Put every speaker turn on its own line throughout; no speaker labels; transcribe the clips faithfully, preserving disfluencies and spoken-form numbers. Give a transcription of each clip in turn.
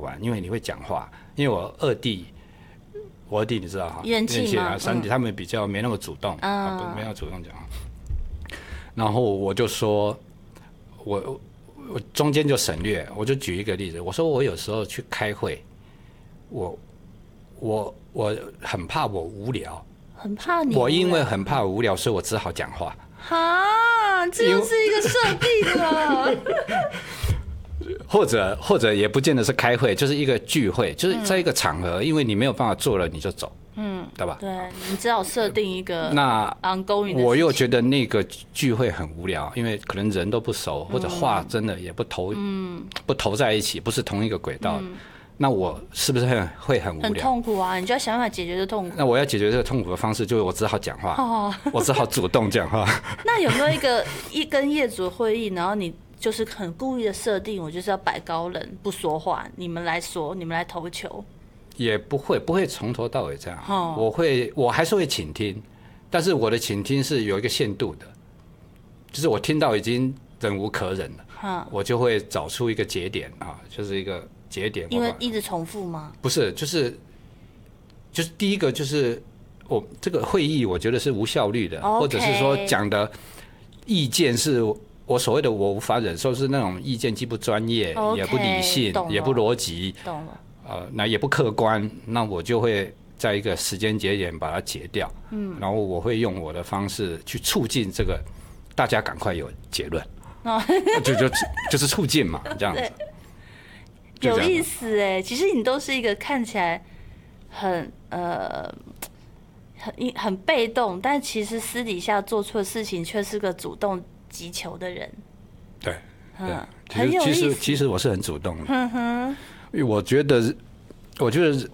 玩，因为你会讲话。因为我二弟，我二弟你知道哈，
元气
啊，三弟、嗯、他们比较没那么主动，嗯、啊，没那么主动讲话。然后我就说，我我中间就省略，我就举一个例子，我说我有时候去开会，我我我很怕我无聊，
很怕你，
我因为很怕无聊，所以我只好讲话。
哈，这又是一个设定了。
或者或者也不见得是开会，就是一个聚会，就是在一个场合，嗯、因为你没有办法做了，你就走，嗯，对吧？
对，你只好设定一个
那
ongoing 的。
我又觉得那个聚会很无聊，因为可能人都不熟，或者话真的也不投，嗯，不投在一起，不是同一个轨道。嗯、那我是不是很会很无聊？
很痛苦啊！你就要想办法解决这痛苦。
那我要解决这个痛苦的方式，就是我只好讲话，哦、我只好主动讲话。
那有没有一个一跟业主会议，然后你？就是很故意的设定，我就是要摆高冷，不说话，你们来说，你们来投球。
也不会，不会从头到尾这样。哦、我会，我还是会倾听，但是我的倾听是有一个限度的，就是我听到已经忍无可忍了，嗯、我就会找出一个节点啊，就是一个节点。
因为一直重复吗？
不是，就是就是第一个就是我这个会议，我觉得是无效率的，
okay.
或者是说讲的意见是。我所谓的我无法忍受是那种意见既不专业，
okay,
也不理性，也不逻辑，
懂了，
呃，那也不客观，那我就会在一个时间节点把它解掉，嗯，然后我会用我的方式去促进这个大家赶快有结论，哦、就就就是促进嘛，这样子，
有意思哎，其实你都是一个看起来很呃。很很被动，但其实私底下做错的事情却是个主动击球的人。
对，
嗯，
很有意思。其实其实我是很主动的，嗯哼，因为我觉得，我觉得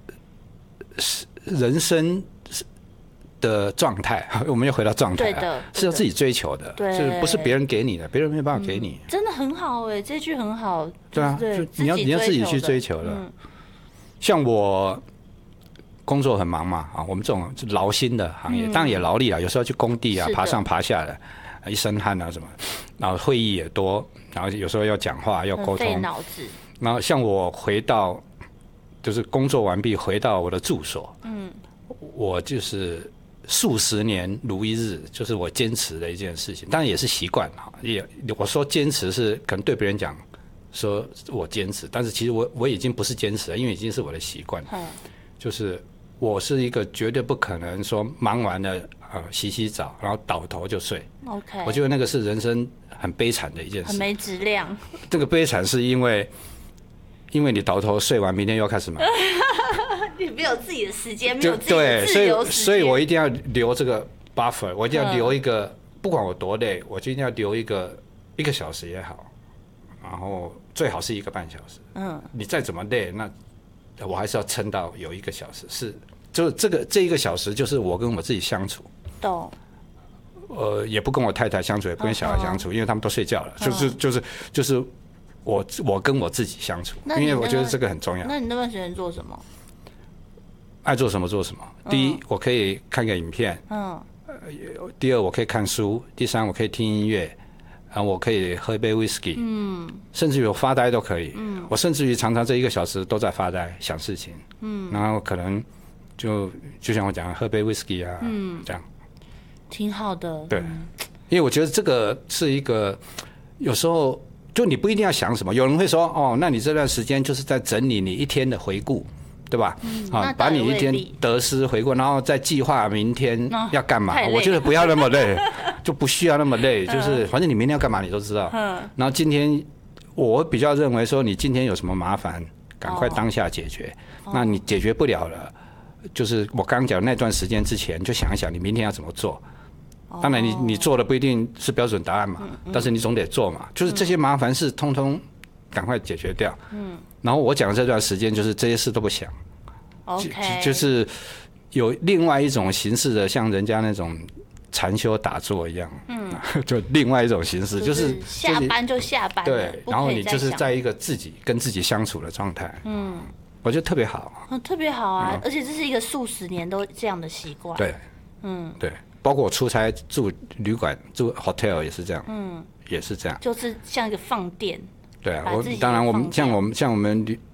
人生的状态，我们又回到状态了，是要自己追求的，就是不是别人给你的，别人没有办法给你。
嗯、真的很好哎、欸，这句很好。
对啊，
对，
你要你要自己去追求的。嗯、像我。工作很忙嘛，啊，我们这种劳心的行业，嗯、当然也劳力啊，有时候去工地啊，爬上爬下的，一身汗啊什么，然后会议也多，然后有时候要讲话要沟通，
费脑子。
然后像我回到，就是工作完毕回到我的住所，嗯，我就是数十年如一日，就是我坚持的一件事情，当然也是习惯哈，也我说坚持是可能对别人讲说我坚持，但是其实我我已经不是坚持了，因为已经是我的习惯，嗯，就是。我是一个绝对不可能说忙完了呃洗洗澡然后倒头就睡。
OK，
我觉得那个是人生很悲惨的一件事，
很没质量。
这个悲惨是因为，因为你倒头睡完，明天又要开始忙。
你没有自己的时间，没有自己的自由时间，
所以我一定要留这个 buffer， 我一定要留一个，嗯、不管我多累，我就一定要留一个一个小时也好，然后最好是一个半小时。嗯，你再怎么累那。我还是要撑到有一个小时，是就这个这一个小时，就是我跟我自己相处。
懂。
呃，也不跟我太太相处，也不跟小孩相处，因为他们都睡觉了。就是就是就是我我跟我自己相处，因为我觉得这个很重要。
那你那段时间做什么？
爱做什么做什么。第一，我可以看个影片。嗯。第二，我可以看书。第三，我可以听音乐。然后我可以喝一杯 whisky， 嗯，甚至于我发呆都可以，嗯，我甚至于常常这一个小时都在发呆想事情，嗯，然后可能就就像我讲喝杯 whisky 啊，嗯，这样，
挺好的，
对，因为我觉得这个是一个有时候就你不一定要想什么，有人会说哦，那你这段时间就是在整理你一天的回顾。对吧？嗯、啊，把你一天得失回顾，然后再计划明天要干嘛。哦、我觉得不要那么累，就不需要那么累。就是反正你明天要干嘛你都知道。嗯。然后今天我比较认为说，你今天有什么麻烦，赶快当下解决。哦、那你解决不了了，就是我刚讲那段时间之前，就想一想你明天要怎么做。哦、当然你，你你做的不一定是标准答案嘛，嗯嗯、但是你总得做嘛。就是这些麻烦事，通通赶快解决掉。嗯。然后我讲的这段时间就是这些事都不想
，OK，
就, 就是有另外一种形式的，像人家那种禅修打坐一样，嗯，就另外一种形式，就是
下班就下班，
对，然后你就是在一个自己跟自己相处的状态，嗯，我觉得特别好，
嗯，特别好啊，嗯、而且这是一个数十年都这样的习惯，
对，嗯，对，包括我出差住旅馆住 hotel 也是这样，嗯，也是这样，
就是像一个放电。
对啊，我当然我们像我们像我们旅